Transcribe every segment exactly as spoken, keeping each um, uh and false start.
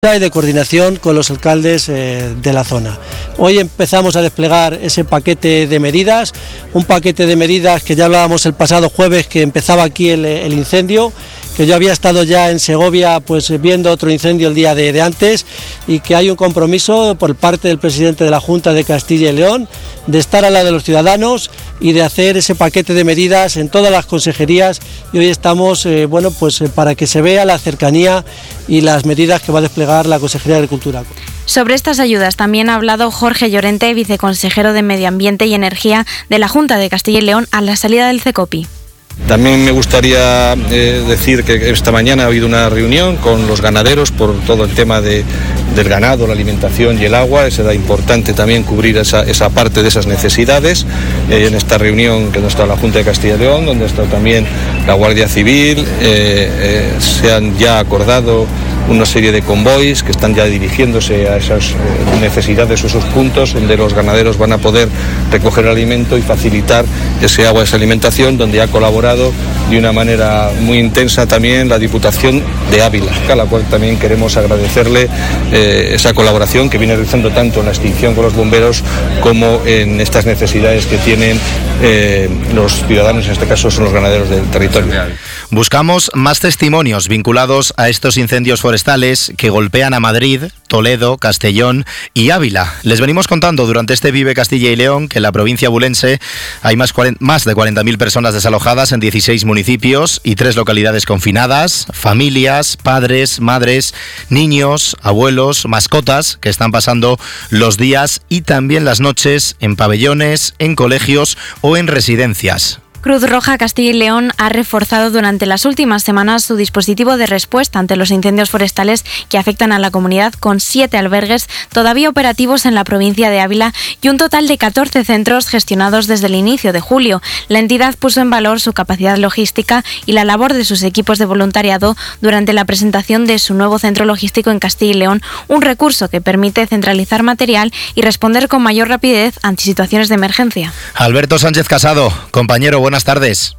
y de coordinación con los alcaldes eh, de la zona. Hoy empezamos a desplegar ese paquete de medidas, un paquete de medidas que ya hablábamos el pasado jueves que empezaba aquí el, el incendio, que yo había estado ya en Segovia pues viendo otro incendio el día de, de antes, y que hay un compromiso por parte del presidente de la Junta de Castilla y León de estar al lado de los ciudadanos y de hacer ese paquete de medidas en todas las consejerías, y hoy estamos eh, bueno pues eh, para que se vea la cercanía y las medidas que va a desplegar la Consejería de Agricultura. Sobre estas ayudas también ha hablado Jorge Llorente, viceconsejero de Medio Ambiente y Energía de la Junta de Castilla y León, a la salida del CECOPI. También me gustaría eh, decir que esta mañana ha habido una reunión con los ganaderos por todo el tema de, del ganado, la alimentación y el agua. Será importante también cubrir esa, esa parte de esas necesidades. Eh, en esta reunión que no está la Junta de Castilla y León, donde está también la Guardia Civil, eh, eh, se han ya acordado una serie de convoys que están ya dirigiéndose a esas eh, necesidades, esos puntos donde los ganaderos van a poder recoger alimento y facilitar ese agua, esa alimentación, donde ha colaborado de una manera muy intensa también la Diputación de Ávila, a la cual también queremos agradecerle eh, esa colaboración que viene realizando tanto en la extinción con los bomberos como en estas necesidades que tienen eh, los ciudadanos, en este caso son los ganaderos del territorio. Buscamos más testimonios vinculados a estos incendios forestales que golpean a Madrid, Toledo, Castellón y Ávila. Les venimos contando durante este Vive Castilla y León que en la provincia bulense hay más, más de cuarenta mil personas desalojadas en dieciséis municipios y tres localidades confinadas, familias, padres, madres, niños, abuelos, mascotas que están pasando los días y también las noches en pabellones, en colegios o en residencias. Cruz Roja Castilla y León ha reforzado durante las últimas semanas su dispositivo de respuesta ante los incendios forestales que afectan a la comunidad, con siete albergues todavía operativos en la provincia de Ávila y un total de catorce centros gestionados desde el inicio de julio. La entidad puso en valor su capacidad logística y la labor de sus equipos de voluntariado durante la presentación de su nuevo centro logístico en Castilla y León, un recurso que permite centralizar material y responder con mayor rapidez ante situaciones de emergencia. Alberto Sánchez Casado, compañero, buenas tardes.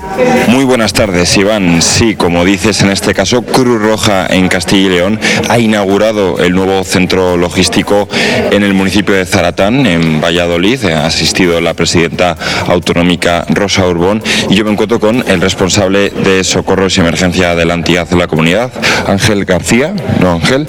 Muy buenas tardes, Iván. Sí, como dices, en este caso Cruz Roja en Castilla y León ha inaugurado el nuevo centro logístico en el municipio de Zaratán, en Valladolid. Ha asistido la presidenta autonómica Rosa Urbón y yo me encuentro con el responsable de socorros y emergencia de la entidad de la comunidad, Ángel García. No, Ángel.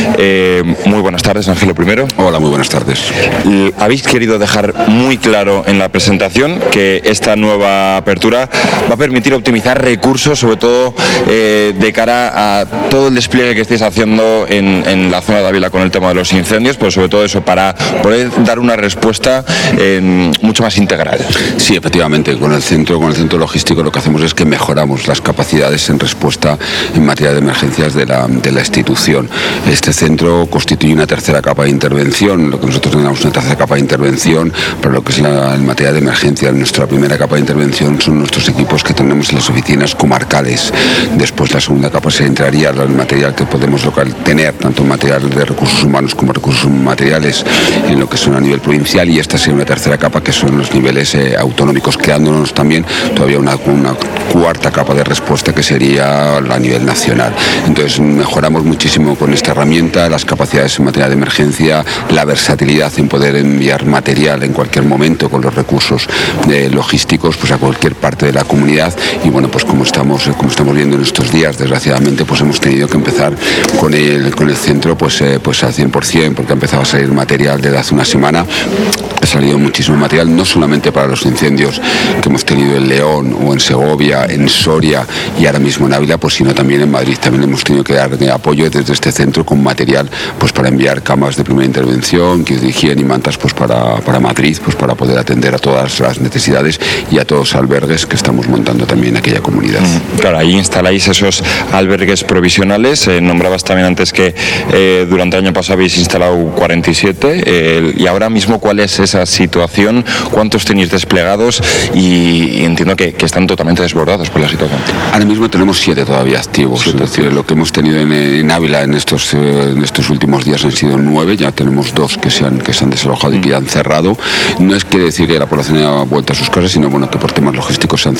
Eh, muy buenas tardes, Ángel, lo primero. Hola, muy buenas tardes. Habéis querido dejar muy claro en la presentación que esta nueva apertura va a permitir optimizar recursos, sobre todo eh, de cara a todo el despliegue que estáis haciendo en, en la zona de Ávila con el tema de los incendios, pero sobre todo eso para poder dar una respuesta eh, mucho más integral. Sí, efectivamente, con el centro, con el centro logístico lo que hacemos es que mejoramos las capacidades en respuesta en materia de emergencias de la, de la institución. Este centro constituye una tercera capa de intervención, lo que nosotros tenemos una tercera capa de intervención para lo que es la en materia de emergencia. Nuestra primera capa de intervención son nuestros equipos que tenemos en las oficinas comarcales. Después la segunda capa se entraría el material que podemos local tener, tanto material de recursos humanos como recursos materiales en lo que son a nivel provincial, y esta sería una tercera capa que son los niveles eh, autonómicos, quedándonos también todavía una, una cuarta capa de respuesta que sería a nivel nacional. Entonces mejoramos muchísimo con esta herramienta las capacidades en materia de emergencia, la versatilidad en poder enviar material en cualquier momento con los recursos eh, logísticos pues a cualquier parte de la comunidad. Y bueno, pues como estamos como estamos viendo en estos días, desgraciadamente pues hemos tenido que empezar con el con el centro pues eh, pues al cien por ciento, porque ha empezado a salir material desde hace una semana. Ha salido muchísimo material, no solamente para los incendios que hemos tenido en León o en Segovia, en Soria y ahora mismo en Ávila, pues sino también en Madrid. También hemos tenido que dar apoyo desde este centro con material pues para enviar camas de primera intervención, kits de higiene y mantas pues para, para Madrid, pues para poder atender a todas las necesidades y a todos los albergues que estamos montando también en aquella comunidad. Claro, ahí instaláis esos albergues provisionales. Eh, nombrabas también antes que eh, durante el año pasado habéis instalado cuarenta y siete eh, y ahora mismo ¿cuál es esa situación? ¿Cuántos tenéis desplegados? Y, y entiendo que, que están totalmente desbordados por la situación. Ahora mismo tenemos siete todavía activos, sí, es decir, lo que hemos tenido en, en Ávila en estos, eh, en estos últimos días han sido nueve, ya tenemos dos que se han, que se han desalojado mm. y que han cerrado. No es que decir que la población haya vuelto a sus casas, sino bueno, que por temas logísticos se han cerrado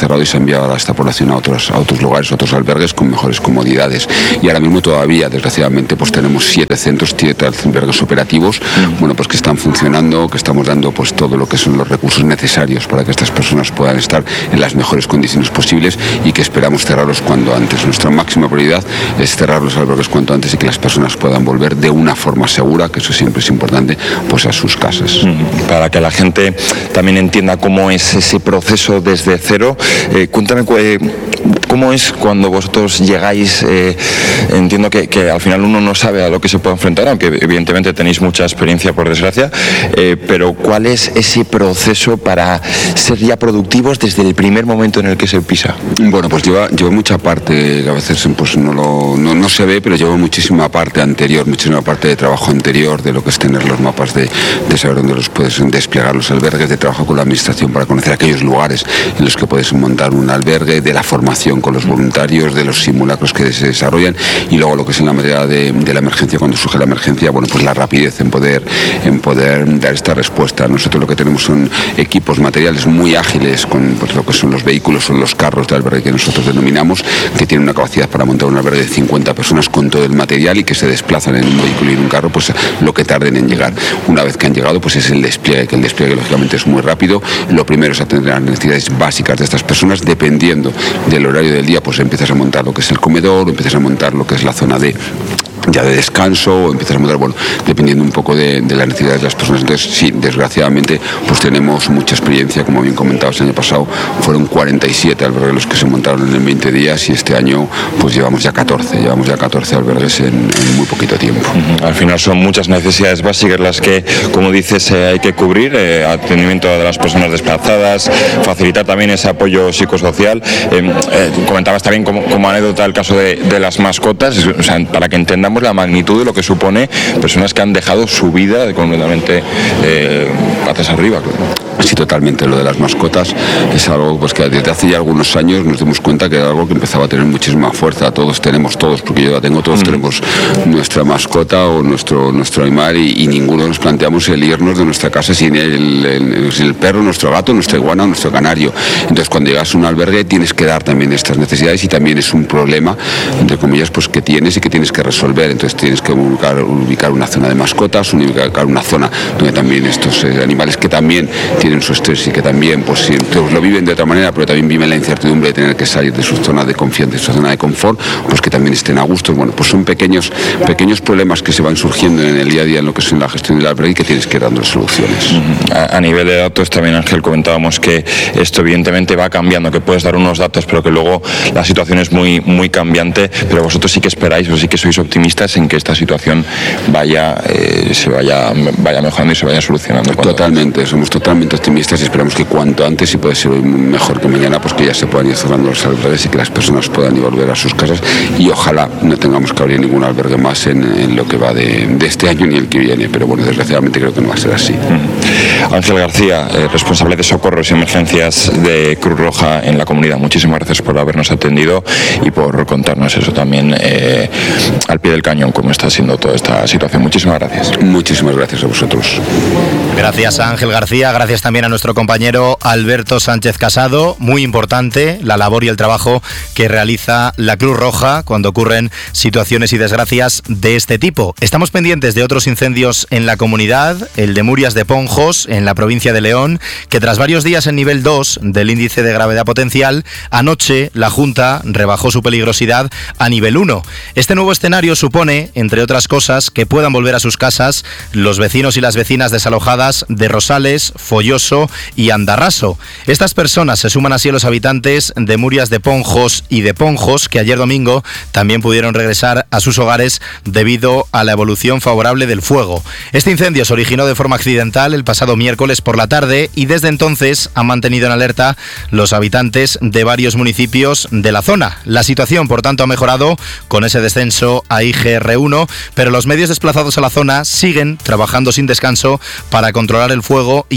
cerrado y se ha enviado a esta población a otros, a otros lugares, a otros albergues con mejores comodidades. Y ahora mismo todavía, desgraciadamente, pues tenemos siete centros, siete albergues operativos, bueno, pues que están funcionando, que estamos dando pues todo lo que son los recursos necesarios para que estas personas puedan estar en las mejores condiciones posibles y que esperamos cerrarlos cuanto antes. Nuestra máxima prioridad es cerrar los albergues cuanto antes y que las personas puedan volver de una forma segura, que eso siempre es importante, pues a sus casas. Para que la gente también entienda cómo es ese proceso desde cero, eh, cuéntame eh, cómo es cuando vosotros llegáis. Eh, entiendo que, que al final uno no sabe a lo que se puede enfrentar, aunque evidentemente tenéis mucha experiencia, por desgracia, eh, pero ¿cuál es ese proceso para ser ya productivos desde el primer momento en el que se pisa? Bueno, pues lleva, lleva mucha parte, que a veces pues no, lo, no, no se ve, pero lleva muchísima parte anterior, muchísima parte de trabajo anterior, de lo que es tener los mapas, de, de saber dónde los puedes desplegar los albergues, de trabajo con la administración para conocer aquellos lugares en los que puedes montar un albergue, de la formación con los voluntarios, de los simulacros que se desarrollan, y luego lo que es en la materia de, de la emergencia, cuando surge la emergencia, bueno, pues la rapidez en poder, en poder dar esta respuesta. Nosotros lo que tenemos son equipos materiales muy ágiles, con pues, lo que son los vehículos, son los carros de albergue que nosotros denominamos, que tienen una capacidad para montar un albergue de cincuenta personas con todo el material y que se desplazan en un vehículo y en un carro, pues lo que tarden en llegar. Una vez que han llegado, pues es el despliegue, que el despliegue lógicamente es muy rápido. Lo primero es atender las necesidades básicas de estas personas, dependiendo del horario del día, pues empiezas a montar lo que es el comedor, o empiezas a montar lo que es la zona de ya de descanso, o empiezas a montar, bueno, dependiendo un poco de, de las necesidades de las personas. Entonces, sí, desgraciadamente, pues tenemos mucha experiencia, como bien comentabas, el año pasado fueron cuarenta y siete albergues los que se montaron en veinte días, y este año pues llevamos ya catorce, llevamos ya catorce albergues en, en muy poquito tiempo. Uh-huh. Al final son muchas necesidades básicas las que, como dices, eh, hay que cubrir, eh, atendimiento de las personas desplazadas, facilitar también ese apoyo psicosocial. Eh, eh, comentabas también como, como anécdota el caso de, de las mascotas, o sea, para que entendamos la magnitud de lo que supone personas que han dejado su vida completamente eh, patas arriba. Claro. Sí, totalmente. Lo de las mascotas es algo pues, que desde hace ya algunos años nos dimos cuenta que era algo que empezaba a tener muchísima fuerza. Todos tenemos, todos, porque yo la tengo, todos mm. tenemos nuestra mascota o nuestro, nuestro animal, y, y ninguno nos planteamos el irnos de nuestra casa sin el, el, el perro, nuestro gato, nuestra iguana o nuestro canario. Entonces, cuando llegas a un albergue tienes que dar también estas necesidades, y también es un problema, entre comillas, pues que tienes y que tienes que resolver. Entonces tienes que ubicar, ubicar una zona de mascotas, ubicar una zona donde también estos eh, animales que también tienen su estrés y que también pues, sí, lo viven de otra manera, pero también viven la incertidumbre de tener que salir de su zona de confianza, de su zona de confort, pues que también estén a gusto. Bueno, pues son pequeños, pequeños problemas que se van surgiendo en el día a día en lo que es en la gestión del albergue, y que tienes que ir dando soluciones. A, a nivel de datos también, Ángel, comentábamos que esto evidentemente va cambiando, que puedes dar unos datos, pero que luego la situación es muy, muy cambiante, pero vosotros sí que esperáis, o sí que sois optimistas en que esta situación vaya, eh, se vaya, vaya mejorando y se vaya solucionando. Totalmente, somos totalmente optimistas y esperamos que cuanto antes, y puede ser hoy mejor que mañana, pues que ya se puedan ir cerrando los albergues y que las personas puedan ir a volver a sus casas, y ojalá no tengamos que abrir ningún albergue más en, en lo que va de, de este año ni el que viene, pero bueno, desgraciadamente creo que no va a ser así. Mm. Ángel García, eh, responsable de socorros y emergencias de Cruz Roja en la comunidad, muchísimas gracias por habernos atendido y por contarnos eso también eh, al pie del cañón, cómo está siendo toda esta situación. Muchísimas gracias. Muchísimas gracias a vosotros. Gracias a Ángel García, gracias también a nuestro compañero Alberto Sánchez Casado. Muy importante la labor y el trabajo que realiza la Cruz Roja cuando ocurren situaciones y desgracias de este tipo. Estamos pendientes de otros incendios en la comunidad, el de Murias de Ponjos, en la provincia de León, que tras varios días en nivel dos del índice de gravedad potencial, anoche la Junta rebajó su peligrosidad a nivel uno. Este nuevo escenario supone, entre otras cosas, que puedan volver a sus casas los vecinos y las vecinas desalojadas de Rosales, Folloso y Andarraso. Estas personas se suman así a los habitantes de Murias de Ponjos y de Ponjos, que ayer domingo también pudieron regresar a sus hogares debido a la evolución favorable del fuego. Este incendio se originó de forma accidental el pasado miércoles por la tarde, y desde entonces han mantenido en alerta los habitantes de varios municipios de la zona. La situación, por tanto, ha mejorado con ese descenso a I G R uno, pero los medios desplazados a la zona siguen trabajando sin descanso para controlar el fuego y evitar que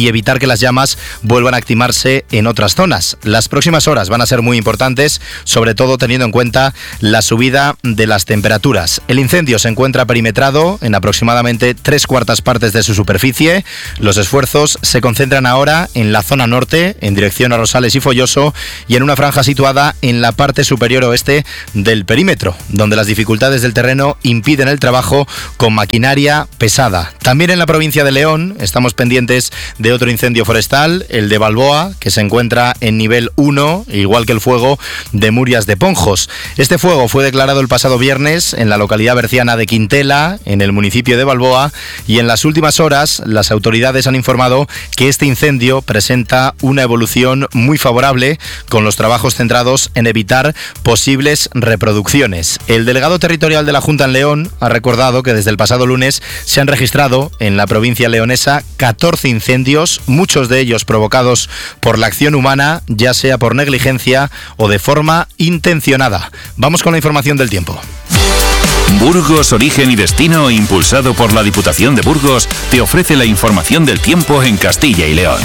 que las llamas vuelvan a activarse en otras zonas. Las próximas horas van a ser muy importantes, sobre todo teniendo en cuenta la subida de las temperaturas. El incendio se encuentra perimetrado en aproximadamente tres cuartas partes de su superficie. Los esfuerzos se concentran ahora en la zona norte, en dirección a Rosales y Folloso, y en una franja situada en la parte superior oeste del perímetro, donde las dificultades del terreno impiden el trabajo con maquinaria pesada. También en la provincia de León estamos pendientes de otro incendio forestal, el de Balboa, que se encuentra en nivel uno, igual que el fuego de Murias de Ponjos. Este fuego fue declarado el pasado viernes en la localidad berciana de Quintela, en el municipio de Balboa, y en las últimas horas las autoridades han informado que este incendio presenta una evolución muy favorable, con los trabajos centrados en evitar posibles reproducciones. El delegado territorial de la Junta en León ha recordado que desde el pasado lunes se han registrado en la provincia leonesa catorce incendios, muchos de ellos provocados por la acción humana, ya sea por negligencia o de forma intencionada. Vamos con la información del tiempo. Burgos, Origen y Destino, impulsado por la Diputación de Burgos, te ofrece la información del tiempo en Castilla y León.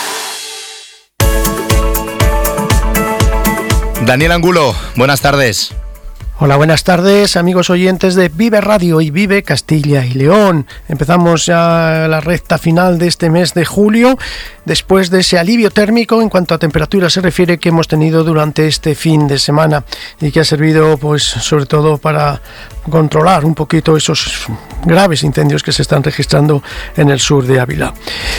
Daniel Angulo, buenas tardes. Hola, buenas tardes, amigos oyentes de Vive Radio y Vive Castilla y León. Empezamos ya la recta final de este mes de julio, después de ese alivio térmico en cuanto a temperatura se refiere que hemos tenido durante este fin de semana y que ha servido, pues, sobre todo para controlar un poquito esos graves incendios que se están registrando en el sur de Ávila.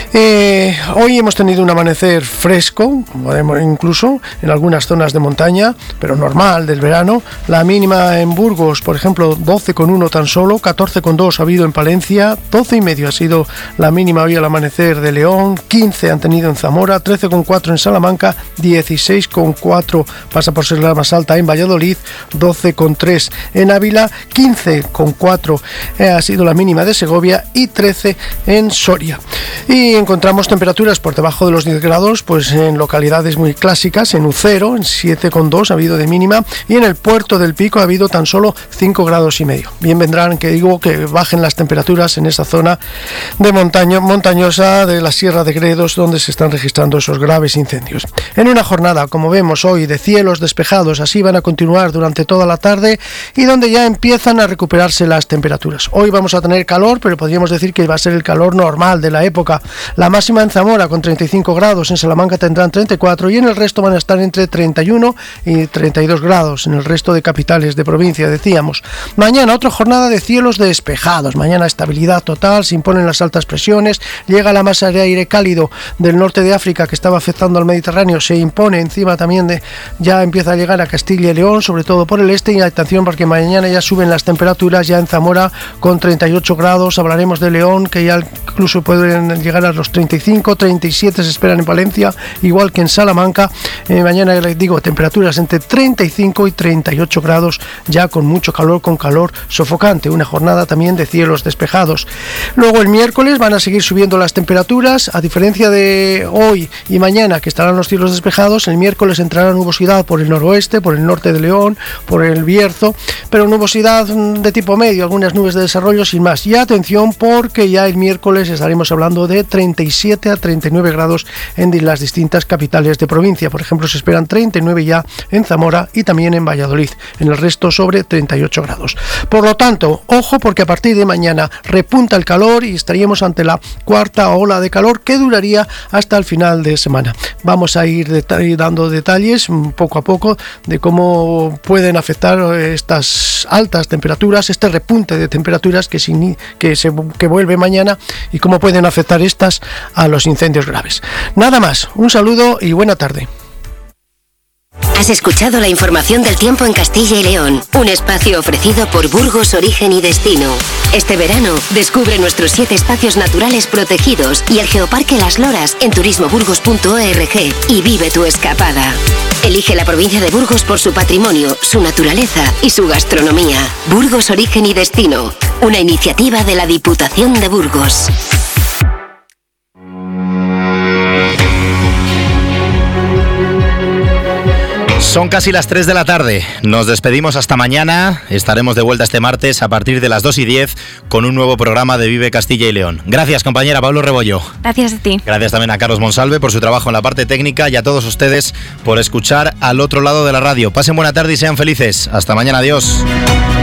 Eh, hoy hemos tenido un amanecer fresco, incluso en algunas zonas de montaña, pero normal del verano. La mínima en Burgos, por ejemplo, doce coma uno tan solo, catorce coma dos ha habido en Palencia, doce coma cinco ha sido la mínima hoy al amanecer de León, quince han tenido en Zamora, trece coma cuatro en Salamanca, dieciséis coma cuatro pasa por ser la más alta en Valladolid, doce coma tres en Ávila, quince coma cuatro ha sido la mínima de Segovia y trece en Soria. Y encontramos temperaturas por debajo de los diez grados, pues en localidades muy clásicas, en Ucero, en siete coma dos ha habido de mínima, y en el Puerto del Pico ha habido tan solo cinco grados y medio. Bien vendrán que digo que bajen las temperaturas en esa zona de montaño, montañosa de la Sierra de Gredos, donde se están registrando esos graves incendios. En una jornada, como vemos hoy, de cielos despejados, así van a continuar durante toda la tarde y donde ya empiezan a recuperarse las temperaturas. Hoy vamos a tener calor, pero podríamos decir que va a ser el calor normal de la época. La máxima en Zamora con treinta y cinco grados, en Salamanca tendrán treinta y cuatro y en el resto van a estar entre treinta y uno y treinta y dos grados, en el resto de capitales de provincia, decíamos. Mañana otra jornada de cielos despejados, mañana estabilidad total, se imponen las altas presiones, llega la masa de aire cálido del norte de África que estaba afectando al Mediterráneo, se impone encima también de, ya empieza a llegar a Castilla y León, sobre todo por el este, y atención porque mañana ya suben las temperaturas, ya en Zamora con treinta y ocho grados, hablaremos de León que ya incluso pueden llegar a los treinta y cinco, treinta y siete se esperan en Palencia, igual que en Salamanca. Eh, mañana les digo temperaturas entre treinta y cinco y treinta y ocho grados, ya con mucho calor, con calor sofocante, una jornada también de cielos despejados. Luego el miércoles van a seguir subiendo las temperaturas, a diferencia de hoy y mañana que estarán los cielos despejados, el miércoles entrará nubosidad por el noroeste, por el norte de León, por el Bierzo, pero nubosidad de tipo medio, algunas nubes de desarrollo sin más. Y atención porque ya el miércoles estaremos hablando de treinta y siete a treinta y nueve grados en las distintas capitales de provincia. Por ejemplo, se esperan treinta y nueve ya en Zamora y también en Valladolid. En el resto sobre treinta y ocho grados. Por lo tanto, ojo porque a partir de mañana repunta el calor y estaríamos ante la cuarta ola de calor que duraría hasta el final de semana. Vamos a ir deta- dando detalles poco a poco de cómo pueden afectar estas altas temperaturas, este repunte de temperaturas que, sin, que, se, que vuelve mañana y cómo pueden afectar estas a los incendios graves. Nada más, un saludo y buena tarde. Has escuchado la información del tiempo en Castilla y León, un espacio ofrecido por Burgos, Origen y Destino. Este verano, descubre nuestros siete espacios naturales protegidos y el Geoparque Las Loras en turismo burgos punto org y vive tu escapada. Elige la provincia de Burgos por su patrimonio, su naturaleza y su gastronomía. Burgos, Origen y Destino, una iniciativa de la Diputación de Burgos. Son casi las tres de la tarde. Nos despedimos hasta mañana. Estaremos de vuelta este martes a partir de las dos y diez con un nuevo programa de Vive Castilla y León. Gracias, compañera Pablo Rebollo. Gracias a ti. Gracias también a Carlos Monsalve por su trabajo en la parte técnica y a todos ustedes por escuchar al otro lado de la radio. Pasen buena tarde y sean felices. Hasta mañana. Adiós.